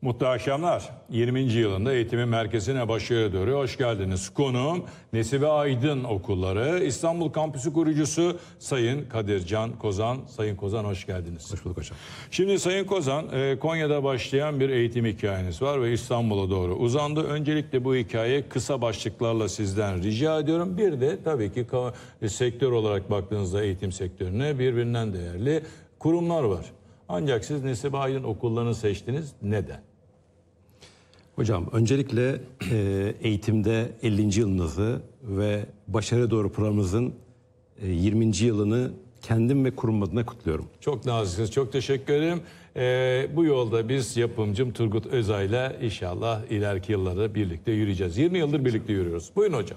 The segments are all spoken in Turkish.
Mutlu akşamlar. 20. yılında eğitimin merkezine başarıya doğru hoş geldiniz. Konuğum Nesibe Aydın Okulları İstanbul Kampüsü kurucusu Sayın Kadir Can Kozan. Sayın Kozan hoş geldiniz. Hoş bulduk hocam. Şimdi Sayın Kozan, Konya'da başlayan bir eğitim hikayeniz var ve İstanbul'a doğru uzandı. Öncelikle bu hikaye kısa başlıklarla sizden rica ediyorum. Bir de tabii ki sektör olarak baktığınızda eğitim sektörüne birbirinden değerli kurumlar var. Ancak siz Nesibe Aydın Okullarını seçtiniz. Neden? Hocam öncelikle eğitimde 50. yılınızı ve Başarıya Doğru programımızın 20. yılını kendim ve kurum adına kutluyorum. Çok naziksiniz. Çok teşekkür ederim. Bu yolda biz yapımcım Turgut Özay'la inşallah ileriki yıllarda birlikte yürüyeceğiz. 20 yıldır birlikte yürüyoruz. Buyurun hocam.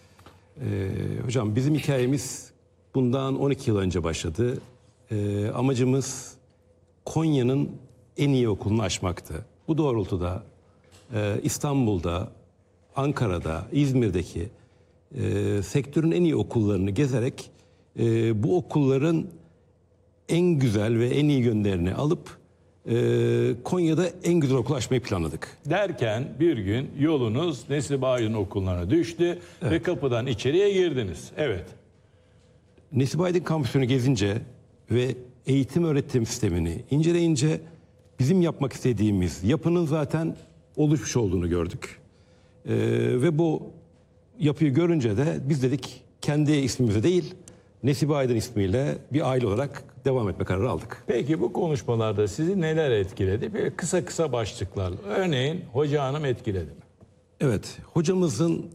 Hocam bizim hikayemiz bundan 12 yıl önce başladı. Amacımız Konya'nın en iyi okulunu açmaktı. Bu doğrultuda İstanbul'da, Ankara'da, İzmir'deki sektörün en iyi okullarını gezerek bu okulların en güzel ve en iyi yönlerini alıp Konya'da en güzel okul açmayı planladık. Derken bir gün yolunuz Nesibe Aydın Okullarına düştü ve kapıdan içeriye girdiniz. Evet. Nesibe Aydın Kampüsü'nü gezince ve eğitim öğretim sistemini inceleyince bizim yapmak istediğimiz yapının zaten oluşmuş olduğunu gördük. Ve bu yapıyı görünce de biz dedik kendi ismimize değil Nesibe Aydın ismiyle bir aile olarak devam etme kararı aldık. Peki bu konuşmalarda sizi neler etkiledi? Böyle kısa kısa başlıklarla. Örneğin hoca hanım etkiledi mi? Evet, hocamızın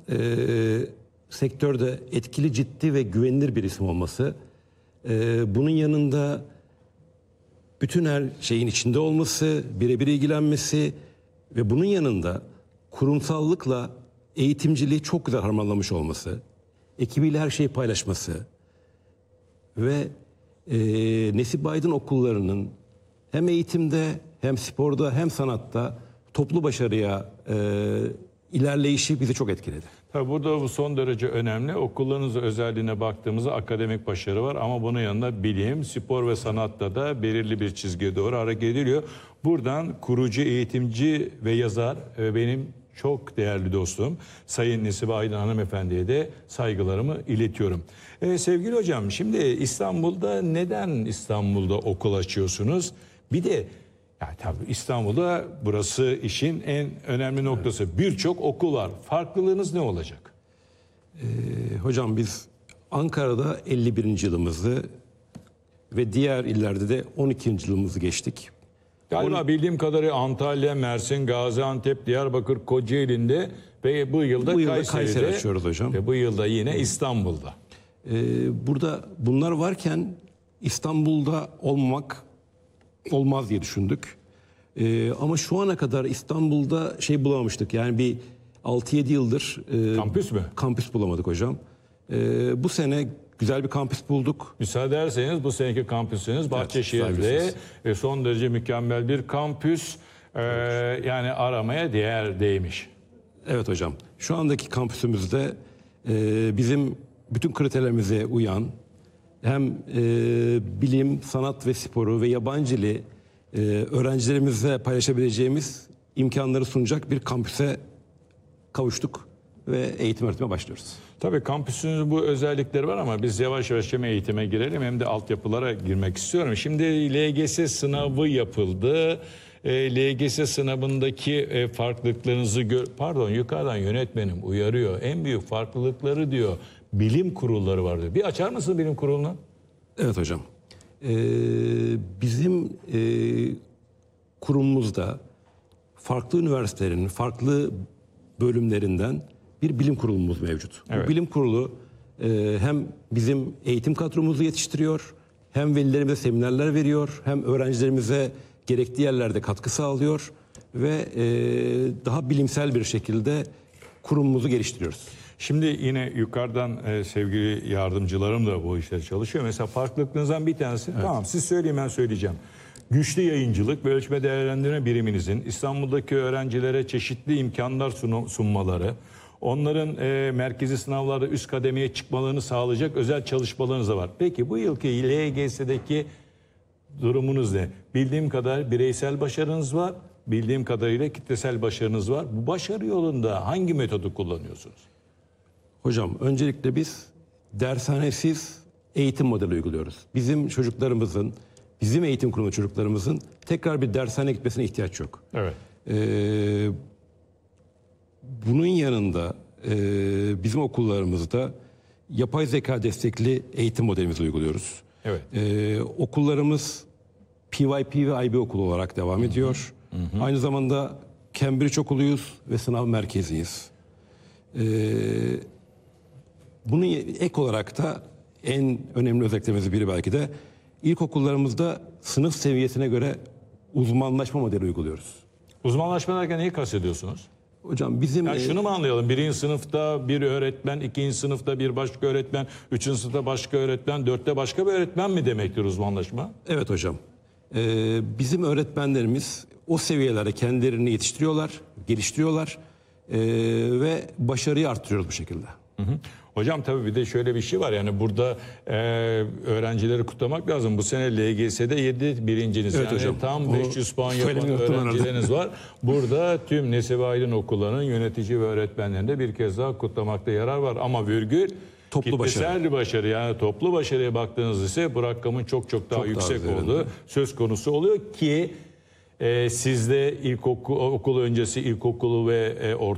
sektörde etkili, ciddi ve güvenilir bir isim olması, bunun yanında bütün her şeyin içinde olması, birebir ilgilenmesi ve bunun yanında kurumsallıkla eğitimciliği çok güzel harmanlamış olması, ekibiyle her şeyi paylaşması ve Nesibe Aydın Okulları'nın hem eğitimde hem sporda hem sanatta toplu başarıya ilerleyişi bizi çok etkiledi. Tabii burada bu son derece önemli. Okullarınızın özelliğine baktığımızda akademik başarı var ama bunun yanında bilim, spor ve sanatta da belirli bir çizgiye doğru hareket ediliyor. Buradan kurucu, eğitimci ve yazar benim çok değerli dostum Sayın Nesibe Aydın hanımefendiye de saygılarımı iletiyorum. Sevgili hocam, şimdi neden İstanbul'da okul açıyorsunuz? Bir de ya tabii İstanbul'da burası işin en önemli noktası. Evet. Birçok okul var. Farklılığınız ne olacak? Hocam biz Ankara'da 51. yılımızı ve diğer illerde de 12. yılımızı geçtik. Galiba bildiğim kadarıyla Antalya, Mersin, Gaziantep, Diyarbakır, Kocaeli'nde ve bu yılda Kayseri açıyoruz hocam. Ve bu yılda yine İstanbul'da. Burada bunlar varken İstanbul'da olmaz diye düşündük. Ama şu ana kadar İstanbul'da bulamamıştık. Yani bir 6-7 yıldır kampüs mü? Kampüs bulamadık hocam. Bu sene güzel bir kampüs bulduk. Müsaade ederseniz bu seneki kampüsünüz Bahçeşehir'de son derece mükemmel bir kampüs. Yani aramaya değmiş. Evet hocam. Şu andaki kampüsümüzde bizim bütün kriterlerimize uyan hem bilim, sanat ve sporu ve yabancı dili öğrencilerimizle paylaşabileceğimiz imkanları sunacak bir kampüse kavuştuk ve eğitim öğretime başlıyoruz. Tabii kampüsünüzün bu özellikleri var ama biz yavaş yavaş hem eğitime girelim hem de altyapılara girmek istiyorum. Şimdi LGS sınavı yapıldı. LGS sınavındaki farklılıklarınızı yukarıdan yönetmenim uyarıyor. En büyük farklılıkları diyor bilim kurulları var diyor. Bir açar mısın bilim kurulunu? Evet hocam. Bizim kurumumuzda farklı üniversitelerin farklı bölümlerinden bir bilim kurulumuz mevcut. Evet. Bu bilim kurulu hem bizim eğitim kadromuzu yetiştiriyor, hem velilerimize seminerler veriyor, hem öğrencilerimize gerektiği yerlerde katkı sağlıyor ve daha bilimsel bir şekilde kurumumuzu geliştiriyoruz. Şimdi yine yukarıdan sevgili yardımcılarım da bu işleri çalışıyor. Mesela farklılıklarınızdan bir tanesi, evet. Tamam siz söyleyin ben söyleyeceğim. Güçlü yayıncılık ve ölçme değerlendirme biriminizin İstanbul'daki öğrencilere çeşitli imkanlar sunmaları, onların merkezi sınavlarda üst kademeye çıkmalarını sağlayacak özel çalışmalarınız da var. Peki bu yılki LGS'deki durumunuz ne? Bildiğim kadar bireysel başarınız var bildiğim kadarıyla kitlesel başarınız var. Bu başarı yolunda hangi metodu kullanıyorsunuz? Hocam öncelikle biz dershanesiz eğitim modeli uyguluyoruz. Bizim çocuklarımızın, bizim eğitim kurumu çocuklarımızın tekrar bir dershaneye gitmesine ihtiyaç yok. Evet. Bunun yanında bizim okullarımızda yapay zeka destekli eğitim modelimizi uyguluyoruz. Evet. Okullarımız PYP ve IB okulu olarak devam ediyor. Aynı zamanda Cambridge okuluyuz ve sınav merkeziyiz. Bunun ek olarak da en önemli özelliklerimizden biri belki de ilkokullarımızda sınıf seviyesine göre uzmanlaşma modeli uyguluyoruz. Uzmanlaşma derken neyi kastediyorsunuz? Hocam bizim Yani şunu mu anlayalım? Birinci sınıfta bir öğretmen, ikinci sınıfta bir başka öğretmen, üçüncü sınıfta başka öğretmen, dörtte başka bir öğretmen mi demektir uzmanlaşma? evet hocam. Bizim öğretmenlerimiz o seviyelerde kendilerini yetiştiriyorlar, geliştiriyorlar ve başarıyı arttırıyoruz bu şekilde. Hocam tabii bir de şöyle bir şey var, yani burada öğrencileri kutlamak lazım. Bu sene LGS'de 7 birinciniz. Evet yani hocam. tam O 500 puan yapan söylemeyi unuttum öğrencileriniz var. Burada tüm Nesevi Aydın Okulu'nun yönetici ve öğretmenlerini de bir kez daha kutlamakta yarar var. Ama virgül Toplu kitlesel başarı, yani toplu başarıya baktığınız ise bu rakamın çok daha Çok daha yüksek üzerinde. olduğu söz konusu oluyor ki sizde okul öncesi ilkokulu ve